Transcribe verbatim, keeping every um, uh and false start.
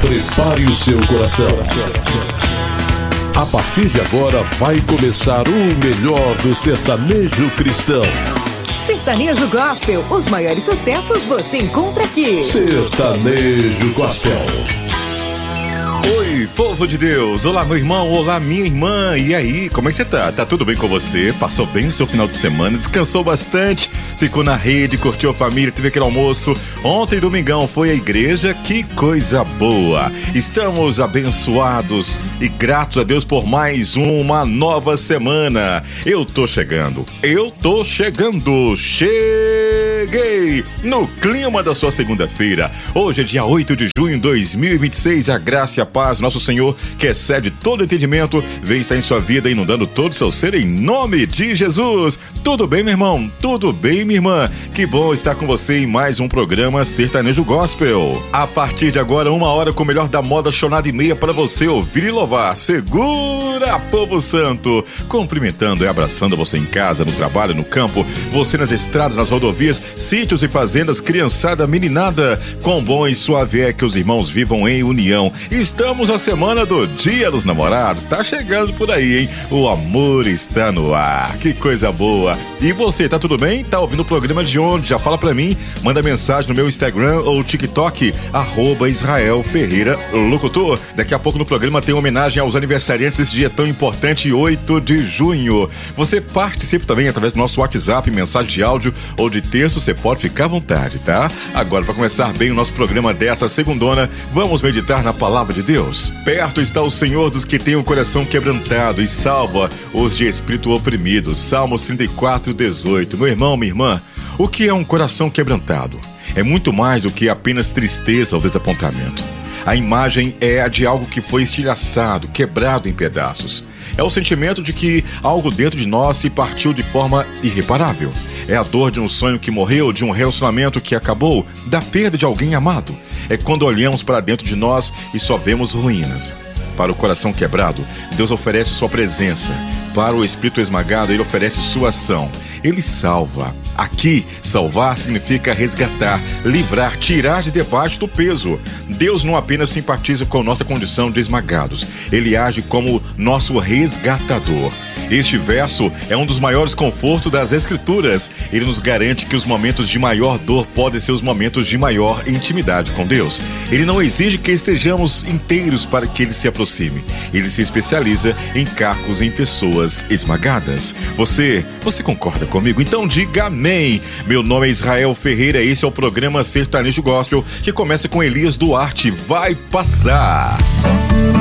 Prepare o seu coração. A partir de agora vai começar o melhor do sertanejo cristão. Sertanejo Gospel, os maiores sucessos você encontra aqui. Sertanejo Gospel. Oi, povo de Deus! Olá, meu irmão! Olá, minha irmã! E aí, como é que você tá? Tá tudo bem com você? Passou bem o seu final de semana? Descansou bastante? Ficou na rede, curtiu a família, teve aquele almoço? Ontem, domingão, foi à igreja? Que coisa boa! Estamos abençoados e gratos a Deus por mais uma nova semana. Eu tô chegando! Eu tô chegando! Cheguei! No clima da sua segunda-feira. Hoje é dia oito de junho de dois mil e vinte e seis. A graça e a paz do nosso Senhor, que excede todo entendimento, vem estar em sua vida, inundando todo o seu ser, em nome de Jesus. Tudo bem, meu irmão? Tudo bem, minha irmã? Que bom estar com você em mais um programa Sertanejo Gospel. A partir de agora, uma hora com o melhor da moda chonada e meia para você ouvir e louvar. Segura, povo santo! Cumprimentando e abraçando você em casa, no trabalho, no campo, você nas estradas, nas rodovias, sítios e fazendas, criançada, meninada. Quão bom e suave é que os irmãos vivam em união. Estamos na semana do Dia dos Namorados. Tá chegando por aí, hein? O amor está no ar. Que coisa boa. E você, tá tudo bem? Tá ouvindo o programa de onde? Já fala pra mim. Manda mensagem no meu Instagram ou TikTok, arroba Israel Ferreira Locutor. Daqui a pouco no programa tem homenagem aos aniversariantes desse dia tão importante, oito de junho. Você participa também através do nosso WhatsApp, mensagem de áudio ou de texto. Você pode ficar à vontade, tá? Agora, para começar bem o nosso programa dessa segundona, vamos meditar na palavra de Deus. Perto está o Senhor dos que têm o coração quebrantado e salva os de espírito oprimido. Salmos trinta e quatro, dezoito. Meu irmão, minha irmã, o que é um coração quebrantado? É muito mais do que apenas tristeza ou desapontamento. A imagem é a de algo que foi estilhaçado, quebrado em pedaços. É o sentimento de que algo dentro de nós se partiu de forma irreparável. É a dor de um sonho que morreu, de um relacionamento que acabou, da perda de alguém amado. É quando olhamos para dentro de nós e só vemos ruínas. Para o coração quebrado, Deus oferece sua presença. Para o espírito esmagado, Ele oferece sua ação. Ele salva. Aqui, salvar significa resgatar, livrar, tirar de debaixo do peso. Deus não apenas simpatiza com nossa condição de esmagados. Ele age como nosso resgatador. Este verso é um dos maiores confortos das Escrituras. Ele nos garante que os momentos de maior dor podem ser os momentos de maior intimidade com Deus. Ele não exige que estejamos inteiros para que Ele se aproxime. Ele se especializa em cacos, em pessoas esmagadas. Você, você concorda comigo? Então diga amém. Meu nome é Israel Ferreira, esse é o programa Sertanejo Gospel, que começa com Elias Duarte. Vai passar!